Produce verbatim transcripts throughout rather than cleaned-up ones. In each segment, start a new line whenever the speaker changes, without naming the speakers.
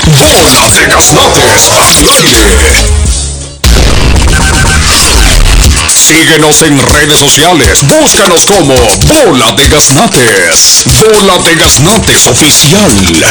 Bola de Gaznates al aire. Síguenos en redes sociales, búscanos como Bola de Gaznates. Bola de Gaznates Oficial.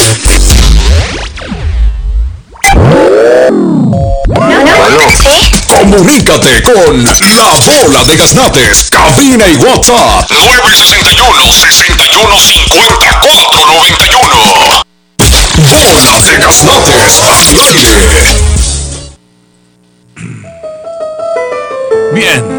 Comunícate con la Bola de Gaznates, cabina y WhatsApp nueve seis uno, seis uno cinco cuatro nueve uno. Bola de Gaznates al aire.
Bien,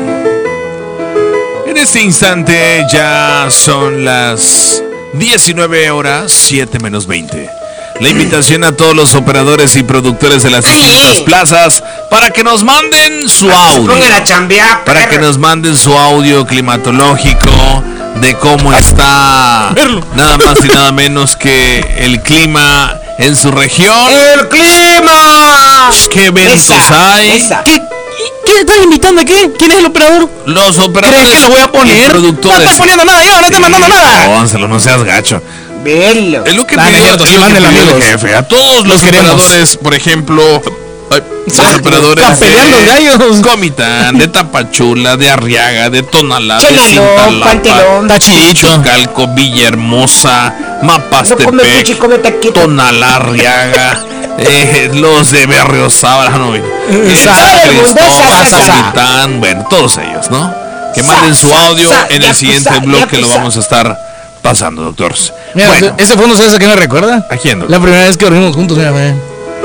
en este instante ya son las diecinueve horas, siete menos veinte. La invitación a todos los operadores y productores de las distintas plazas para que nos manden su audio. Para que nos manden su audio climatológico de cómo está nada más y nada menos que el clima en su región.
¡El clima!
¿Qué eventos
esa,
hay?
Esa.
¿Qué? ¿Quién estás invitando a qué? ¿Quién es el operador?
Los operadores
¿Crees que lo voy a poner?
y productores.
No estoy poniendo nada yo, no estoy
Sí,
mandando nada.
Pónselo, no seas gacho.
Velo.
Es lo que
Dale,
pidió,
cierto,
es
sí,
lo que
mándenlo,
pidió el
amigos.
jefe. A todos los
Los queremos.
operadores, por ejemplo, ay, los operadores
A pelear los gallos.
de Comitán, de Tapachula, de Arriaga, de Tonalá, de
Chenaló,
Cintalapa,
Pantelón.
Tachito.
Calco, Villahermosa,
No come
Mapastepec,
puchi, come taquito.
Tonalá, Arriaga, eh, los de Berriozábal, no, eh,
Sa-
San
Todo el mundo,
Cristóbal,
sa- sa- sa.
Comitán, bueno, todos ellos, ¿no? Que
Sa-
manden su
sa-
audio
sa-
en
ya
el siguiente
pues, sa-
bloque,
ya
lo
pues,
vamos a estar pasando, doctores.
Mira,
Bueno,
ese fondo, ¿sabes a qué me recuerda?
¿a quién, doctor?
La primera vez que dormimos juntos, mira, mira.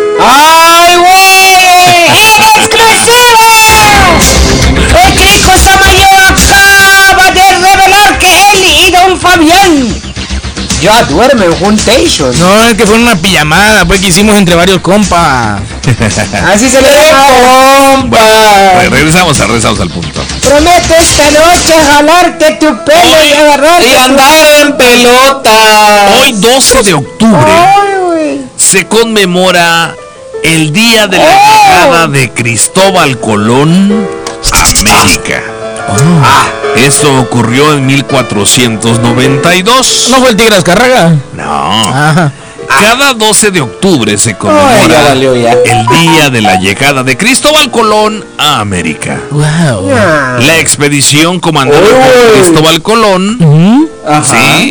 ¡Ay, güey! ¡En exclusiva! El Crico Samayo acaba de revelar que él y Don Fabián ya duermen juntation.
No, es que fue una pijamada, pues, que hicimos entre varios compas.
Así se le llama.
Bueno, regresamos, regresamos al punto.
Prometo esta noche jalarte tu pelo y agarrarte
Y andar en pelota.
Hoy, doce de octubre,
Ay, güey.
se conmemora el día de la
Oh.
llegada de Cristóbal Colón a América.
Ah,
Esto ocurrió en mil cuatrocientos noventa y dos.
¿No fue el Tigre Azcárraga?
No.
Ajá.
Cada doce de octubre se
Ay, ya
conmemora
valió ya.
el día de la llegada de Cristóbal Colón a América.
Wow.
Ah.
La expedición comandada por
Uy.
Cristóbal Colón,
Ujú.
Ajá.
sí,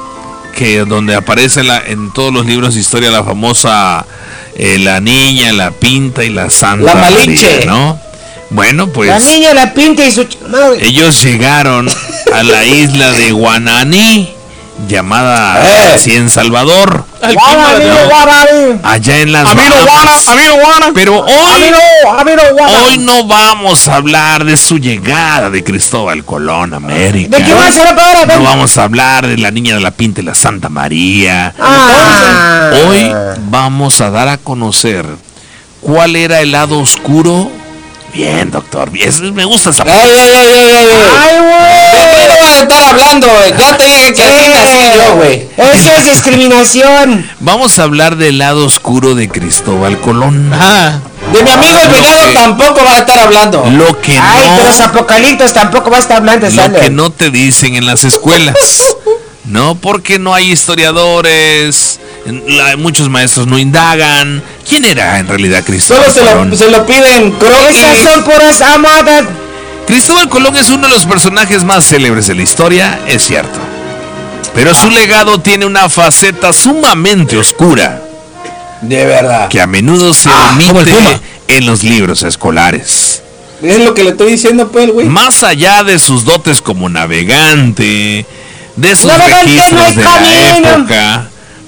que donde aparece la, en todos los libros de historia la famosa eh, la niña, la pinta y la santa
La Malinche.
María, ¿no? Bueno, pues
La niña, la pinta y su ch- madre.
ellos llegaron a la isla de Guananí, llamada
Eh.
así en Salvador,
Guarani,
no.
guarani.
allá en las
A mí no guana,
Bahamas.
a mí no guana.
Pero
A mí
hoy,
no, a mí no, guarani.
hoy no vamos a hablar de su llegada de Cristóbal Colón a América.
¿De qué más se va a pagar?
No vamos a hablar de la niña de la pinta y la Santa María.
Ah.
Hoy vamos a dar a conocer cuál era el lado oscuro. Bien, doctor, bien, eso me gusta esa.
Ey, ey, ey, ey, ey, ey.
Ay,
¿De qué
güey.
no vas a estar hablando, güey? Ya te dije que así nací yo, güey.
Eso es discriminación.
Vamos a hablar del lado oscuro de Cristóbal Colón.
Ajá.
De mi amigo el venado
que-
tampoco vas a estar hablando.
Lo que
Ay, pero los
no,
apocaliptos tampoco va a estar hablando,
lo
sale.
que no te dicen en las escuelas. No, porque no hay historiadores, en- la- muchos maestros no indagan. ¿Quién era en realidad Cristóbal
Solo se
Colón?
lo, se lo piden croquis.
Esas son puras amadas.
Cristóbal Colón es uno de los personajes más célebres de la historia, es cierto. Pero su legado tiene una faceta sumamente oscura,
De verdad.
que a menudo se
como el
omite
Puma.
en los libros escolares.
Es lo que le estoy diciendo, pues, güey.
Más allá de sus dotes como navegante, de sus
Navegante no
registros
hay
de la
camino.
época,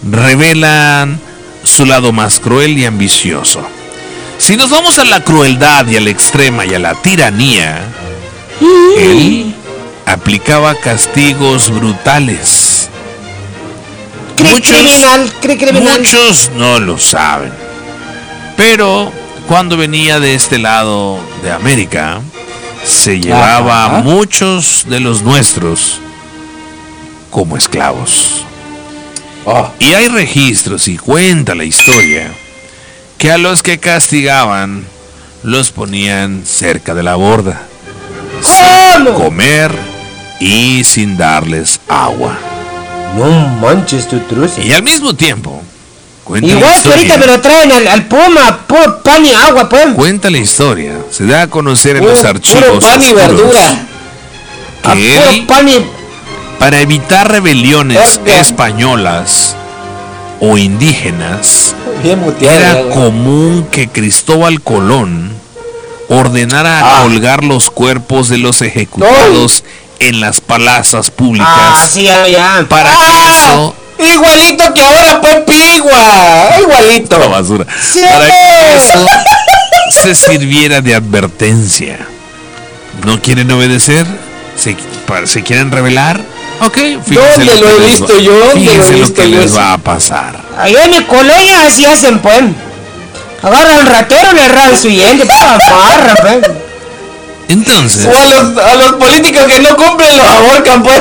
revelan su lado más cruel y ambicioso. Si nos vamos a la crueldad y a la extrema y a la tiranía, él aplicaba castigos brutales.
Cri- criminal, cri- criminal.
muchos no lo saben. Pero cuando venía de este lado de América, se llevaba
Ajá.
a muchos de los nuestros como esclavos.
Oh,
Y hay registros y cuenta la historia que a los que castigaban los ponían cerca de la borda, sin
¿Cómo?
comer y sin darles agua.
No manches tu truce.
Y al mismo tiempo Cuenta la
Igual que
historia.
ahorita me lo traen al, al Puma, puro pan y agua, pues.
Cuenta la historia. Se da a conocer en
Puro-
los archivos
puro pan y
oscuros
verdura.
A
que
puro
él,
pan y...
para evitar rebeliones
Verga.
españolas o indígenas,
Bien muteado.
era
güey.
común que Cristóbal Colón ordenara
Ah.
colgar los cuerpos de los ejecutados en las plazas públicas
Ah, sí, ya, ya.
para que
Ah,
eso
Igualito que ahora, pues, Pigua. Igualito.
la basura
Sí.
para que eso se sirviera de advertencia. ¿No quieren obedecer? ¿Se, para- ¿se quieren rebelar? Ok, fíjense
¿Dónde
que
lo he
les
visto
va-
yo? ¿Dónde lo he
fíjense lo
visto
que
yo
les
eso?
va a pasar.
Allá en mi colonia así hacen, pues. Agarran al ratero, le rajan su diente, pues, amarra, pues.
Entonces,
O a los, a los políticos que no cumplen los ahorcan, pues.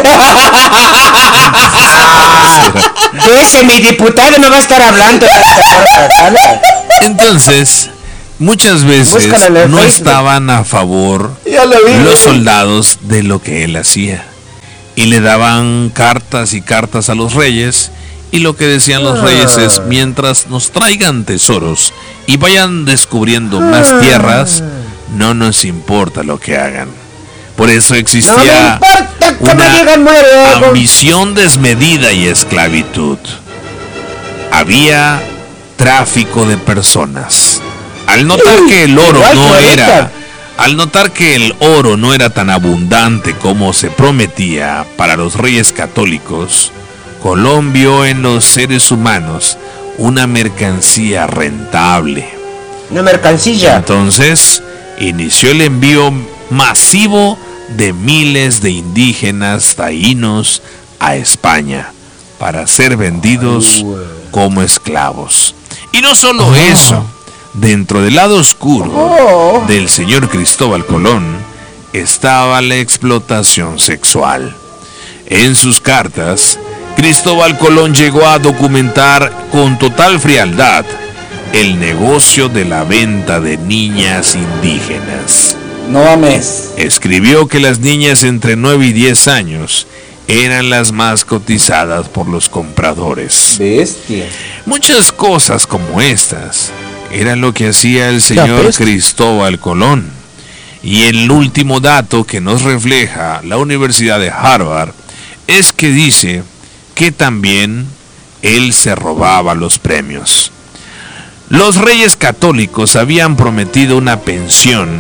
Ese, mi diputado no va a estar hablando de esta cosa, ¿no?
entonces, muchas veces
Búscalo en el
no
Facebook.
estaban a favor
Ya lo vi.
los
güey.
soldados de lo que él hacía. Y le daban cartas y cartas a los reyes. Y lo que decían los reyes es, mientras nos traigan tesoros y vayan descubriendo más tierras, no nos importa lo que hagan. Por eso
No me
existía
importa que me
una
digan muere.
ambición desmedida y esclavitud. Había tráfico de personas. Al notar que el oro
igual
no
que ahorita.
era, al notar que el oro no era tan abundante como se prometía para los reyes católicos, Colón vio en los seres humanos una mercancía rentable.
Una mercancía.
Entonces, inició el envío masivo de miles de indígenas taínos a España para ser vendidos como esclavos. Y no solo eso, dentro del lado oscuro del señor Cristóbal Colón estaba la explotación sexual. En sus cartas, Cristóbal Colón llegó a documentar con total frialdad el negocio de la venta de niñas indígenas.
No mames.
Escribió que las niñas entre nueve y diez años eran las más cotizadas por los compradores.
Bestia.
Muchas cosas como estas era lo que hacía el señor
peste.
Cristóbal Colón. Y el último dato que nos refleja la Universidad de Harvard es que dice que también él se robaba los premios. Los reyes católicos habían prometido una pensión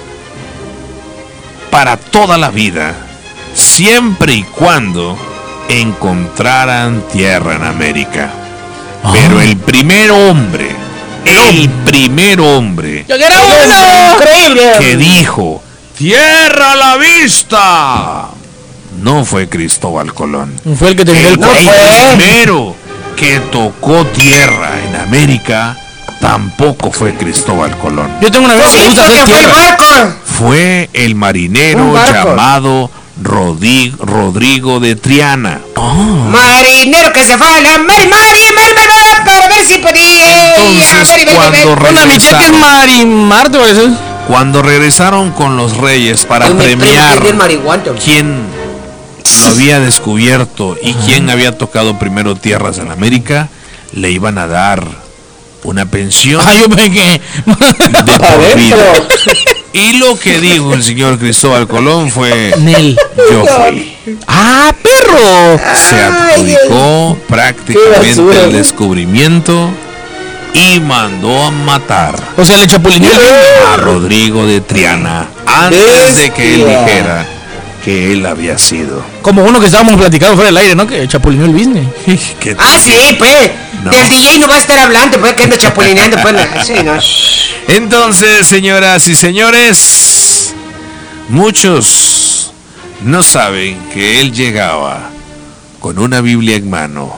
para toda la vida, siempre y cuando encontraran tierra en América. Pero el primer hombre, el primer hombre
¡Yo quiero uno!
Increíble.
que dijo ¡tierra a la vista! no fue Cristóbal Colón.
Fue el que te miró el
El,
No
cuello.
fue.
primero que tocó tierra en América tampoco fue Cristóbal Colón.
Yo tengo una vez que
Sí,
me gusta
porque
hacer
fue el
tierra.
barco.
Fue el marinero
Un barco.
llamado Rodi- Rodrigo de Triana.
Marinero que se fue a la mar, mar, mar, mar, para ver si podía.
Entonces,
Mar, mar, mar,
cuando
mar.
Una mitad que es
regresaron,
Marimar, ¿te parece?
cuando regresaron con los reyes para
Ay, mi primo
premiar
que es bien marihuana.
quién lo había descubierto y quién había tocado primero tierras en América, le iban a dar una pensión
Ah, yo me que.
de por
Adentro.
vida. Y lo que dijo el señor Cristóbal Colón fue:
Nel.
yo fui.
¡Ah, perro!
Se adjudicó
Qué
prácticamente
basura,
el
¿no?
descubrimiento y mandó a matar
O sea, le chapulineó el vino.
a Rodrigo de Triana antes de que él
Bestia.
dijera que él había sido.
Como uno que estábamos platicando fuera del aire, ¿no? Que chapulineó el business.
¿Qué
Ah, sí, pues.
No.
Del D J no va a estar hablando, pues, que anda chapulineando, pues. no, Sí, no.
Entonces, señoras y señores, muchos no saben que él llegaba con una Biblia en mano.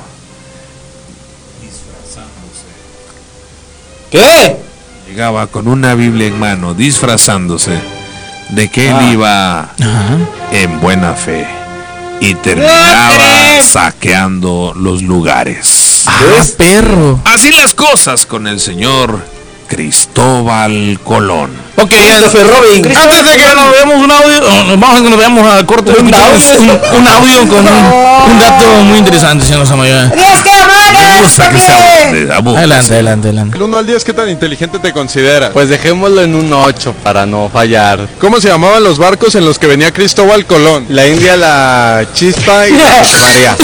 ¿Qué?
Llegaba con una Biblia en mano, disfrazándose de que él
Ah.
iba
Ajá.
en buena fe y terminaba
¡Otre!
saqueando los lugares.
¡Ah,
¿Ves?
perro!
Así las cosas con el señor Cristóbal Colón.
Ok,
Christopher Robin.
antes de que nos veamos un audio, oh, vamos a que nos veamos a corto,
Un
escuchamos
audio.
un, un audio con un, un dato muy interesante, señor Samayoa.
¡Dios, qué
Me gusta que sea
amable!
de abu-
Adelante, adelante, adelante.
Del uno al diez, ¿qué tan inteligente te consideras?
Pues dejémoslo en un ocho para no fallar.
¿Cómo se llamaban los barcos en los que venía Cristóbal Colón?
La India, la Chispa y la María.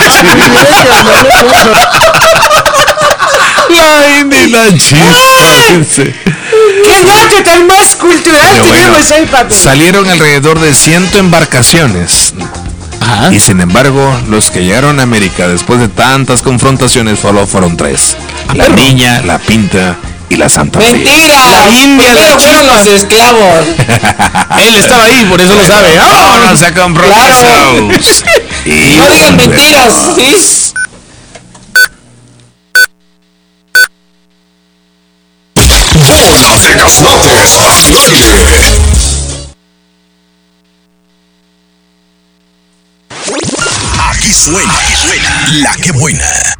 La India y la chispa. dice.
¡Qué dato tan más cultural
Pero bueno,
tenemos hoy, papi!
salieron alrededor de cien embarcaciones.
Ajá.
Y sin embargo, los que llegaron a América después de tantas confrontaciones solo fueron tres. La Niña, la Pinta y la Santa Fe.
Mentira.
La India, la
Primero fueron
Chispa.
los esclavos.
Él estaba ahí, por eso lo sabe.
Vámonos a compromisos. Y
No digan mentiras, ¿sí?
Bola de Gaznates al aire. Aquí suena, aquí suena la que buena.